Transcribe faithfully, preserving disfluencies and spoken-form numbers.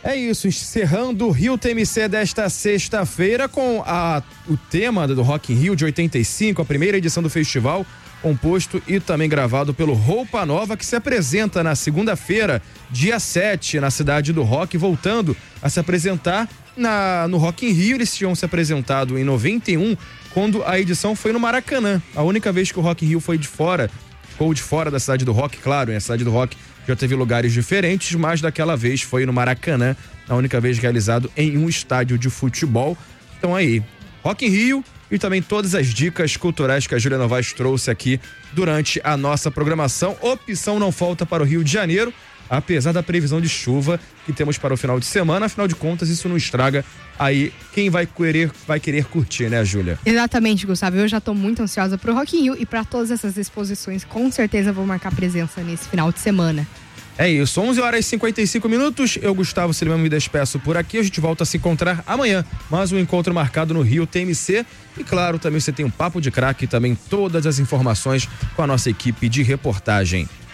É isso, encerrando o Rio T M C desta sexta-feira com a, o tema do Rock in Rio de oitenta e cinco, a primeira edição do festival, composto e também gravado pelo Roupa Nova, que se apresenta na segunda-feira, dia sete, na Cidade do Rock, voltando a se apresentar na, no Rock in Rio. Eles tinham se apresentado em noventa e um, quando a edição foi no Maracanã. A única vez que o Rock in Rio foi de fora, ficou de fora da Cidade do Rock, claro, a Cidade do Rock já teve lugares diferentes, mas daquela vez foi no Maracanã, a única vez realizado em um estádio de futebol. Então aí, Rock in Rio e também todas as dicas culturais que a Júlia Novaes trouxe aqui durante a nossa programação. Opção não falta para o Rio de Janeiro, apesar da previsão de chuva que temos para o final de semana. Afinal de contas, isso não estraga aí quem vai querer, vai querer curtir, né, Júlia? Exatamente, Gustavo. Eu já tô muito ansiosa pro Rock in Rio e para todas essas exposições. Com certeza vou marcar presença nesse final de semana. É isso, onze horas e cinquenta e cinco minutos. Eu, Gustavo Silva, me despeço por aqui. A gente volta a se encontrar amanhã. Mais um encontro marcado no Rio T M C. E claro, também você tem um Papo de Craque e também todas as informações com a nossa equipe de reportagem.